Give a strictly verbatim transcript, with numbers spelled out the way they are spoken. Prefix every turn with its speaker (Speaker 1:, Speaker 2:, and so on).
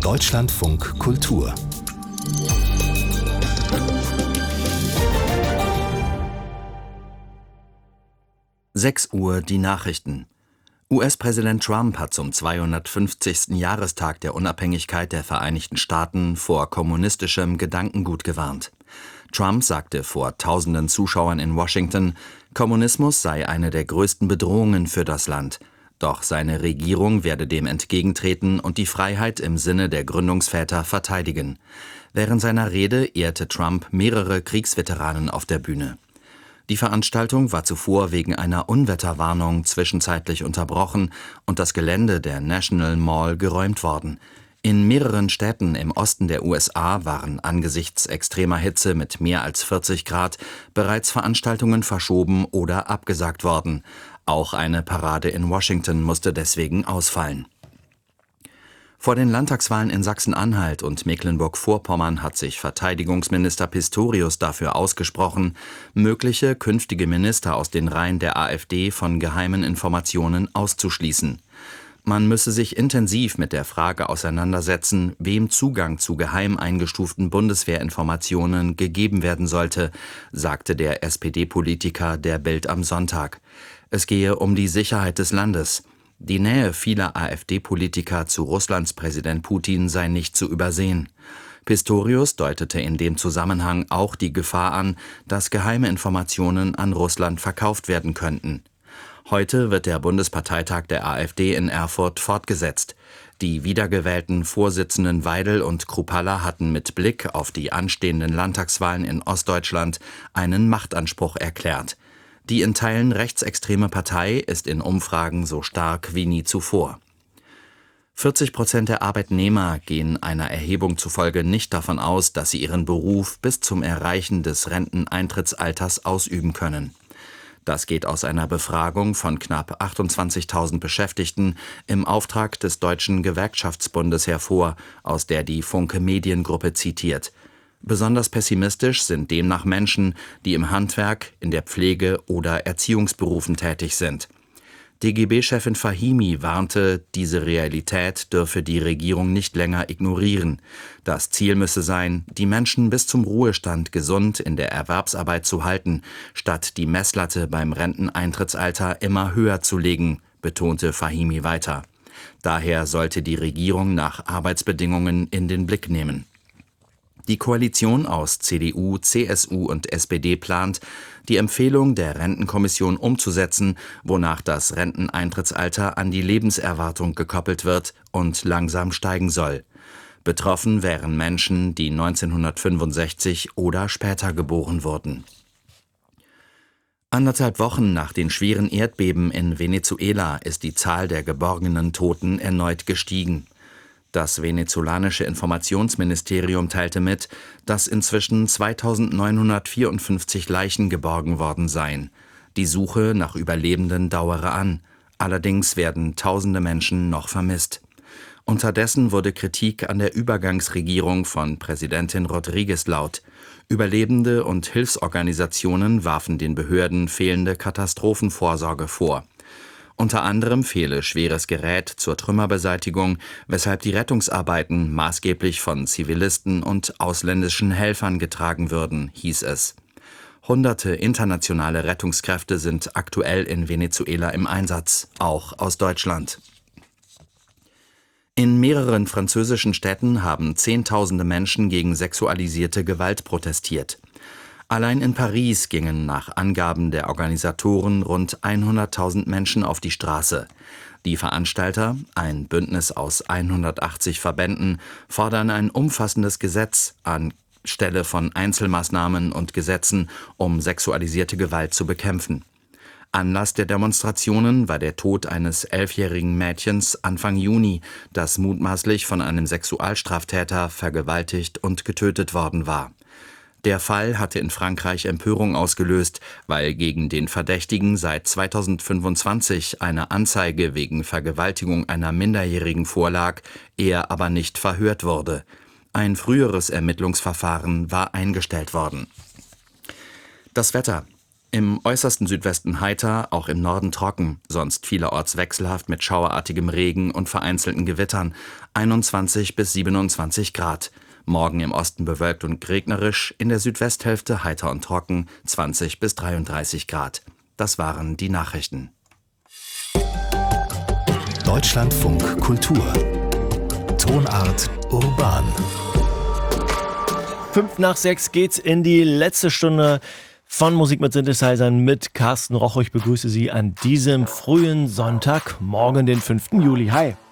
Speaker 1: Deutschlandfunk Kultur.
Speaker 2: sechs Uhr die Nachrichten. U S-Präsident Trump hat zum zweihundertfünfzigsten Jahrestag der Unabhängigkeit der Vereinigten Staaten vor kommunistischem Gedankengut gewarnt. Trump sagte vor tausenden Zuschauern in Washington, Kommunismus sei eine der größten Bedrohungen für das Land. Doch seine Regierung werde dem entgegentreten und die Freiheit im Sinne der Gründungsväter verteidigen. Während seiner Rede ehrte Trump mehrere Kriegsveteranen auf der Bühne. Die Veranstaltung war zuvor wegen einer Unwetterwarnung zwischenzeitlich unterbrochen und das Gelände der National Mall geräumt worden. In mehreren Städten im Osten der U S A waren angesichts extremer Hitze mit mehr als vierzig Grad bereits Veranstaltungen verschoben oder abgesagt worden. Auch eine Parade in Washington musste deswegen ausfallen. Vor den Landtagswahlen in Sachsen-Anhalt und Mecklenburg-Vorpommern hat sich Verteidigungsminister Pistorius dafür ausgesprochen, mögliche künftige Minister aus den Reihen der AfD von geheimen Informationen auszuschließen. Man müsse sich intensiv mit der Frage auseinandersetzen, wem Zugang zu geheim eingestuften Bundeswehrinformationen gegeben werden sollte, sagte der S P D-Politiker der Bild am Sonntag. Es gehe um die Sicherheit des Landes. Die Nähe vieler AfD-Politiker zu Russlands Präsident Putin sei nicht zu übersehen. Pistorius deutete in dem Zusammenhang auch die Gefahr an, dass geheime Informationen an Russland verkauft werden könnten. Heute wird der Bundesparteitag der AfD in Erfurt fortgesetzt. Die wiedergewählten Vorsitzenden Weidel und Kruppalla hatten mit Blick auf die anstehenden Landtagswahlen in Ostdeutschland einen Machtanspruch erklärt. Die in Teilen rechtsextreme Partei ist in Umfragen so stark wie nie zuvor. vierzig Prozent der Arbeitnehmer gehen einer Erhebung zufolge nicht davon aus, dass sie ihren Beruf bis zum Erreichen des Renteneintrittsalters ausüben können. Das geht aus einer Befragung von knapp achtundzwanzigtausend Beschäftigten im Auftrag des Deutschen Gewerkschaftsbundes hervor, aus der die Funke Mediengruppe zitiert. Besonders pessimistisch sind demnach Menschen, die im Handwerk, in der Pflege oder Erziehungsberufen tätig sind. D G B-Chefin Fahimi warnte, diese Realität dürfe die Regierung nicht länger ignorieren. Das Ziel müsse sein, die Menschen bis zum Ruhestand gesund in der Erwerbsarbeit zu halten, statt die Messlatte beim Renteneintrittsalter immer höher zu legen, betonte Fahimi weiter. Daher sollte die Regierung nach Arbeitsbedingungen in den Blick nehmen. Die Koalition aus C D U, C S U und S P D plant, die Empfehlung der Rentenkommission umzusetzen, wonach das Renteneintrittsalter an die Lebenserwartung gekoppelt wird und langsam steigen soll. Betroffen wären Menschen, die neunzehnhundertfünfundsechzig oder später geboren wurden. Anderthalb Wochen nach den schweren Erdbeben in Venezuela ist die Zahl der geborgenen Toten erneut gestiegen. Das venezolanische Informationsministerium teilte mit, dass inzwischen zweitausendneunhundertvierundfünfzig Leichen geborgen worden seien. Die Suche nach Überlebenden dauere an. Allerdings werden tausende Menschen noch vermisst. Unterdessen wurde Kritik an der Übergangsregierung von Präsidentin Rodriguez laut. Überlebende und Hilfsorganisationen warfen den Behörden fehlende Katastrophenvorsorge vor. Unter anderem fehle schweres Gerät zur Trümmerbeseitigung, weshalb die Rettungsarbeiten maßgeblich von Zivilisten und ausländischen Helfern getragen würden, hieß es. Hunderte internationale Rettungskräfte sind aktuell in Venezuela im Einsatz, auch aus Deutschland. In mehreren französischen Städten haben Zehntausende Menschen gegen sexualisierte Gewalt protestiert. Allein in Paris gingen nach Angaben der Organisatoren rund hunderttausend Menschen auf die Straße. Die Veranstalter, ein Bündnis aus hundertachtzig Verbänden, fordern ein umfassendes Gesetz anstelle von Einzelmaßnahmen und Gesetzen, um sexualisierte Gewalt zu bekämpfen. Anlass der Demonstrationen war der Tod eines elfjährigen Mädchens Anfang Juni, das mutmaßlich von einem Sexualstraftäter vergewaltigt und getötet worden war. Der Fall hatte in Frankreich Empörung ausgelöst, weil gegen den Verdächtigen seit zweitausendfünfundzwanzig eine Anzeige wegen Vergewaltigung einer Minderjährigen vorlag, er aber nicht verhört wurde. Ein früheres Ermittlungsverfahren war eingestellt worden. Das Wetter. Im äußersten Südwesten heiter, auch im Norden trocken, sonst vielerorts wechselhaft mit schauerartigem Regen und vereinzelten Gewittern, einundzwanzig bis siebenundzwanzig Grad. Morgen im Osten bewölkt und regnerisch, in der Südwesthälfte heiter und trocken, zwanzig bis dreiunddreißig Grad. Das waren die Nachrichten.
Speaker 1: Deutschlandfunk Kultur. Tonart urban.
Speaker 3: Fünf nach sechs geht's in die letzte Stunde von Musik mit Synthesizern mit Carsten Rochow. Ich begrüße Sie an diesem frühen Sonntagmorgen, den fünften Juli. Hi.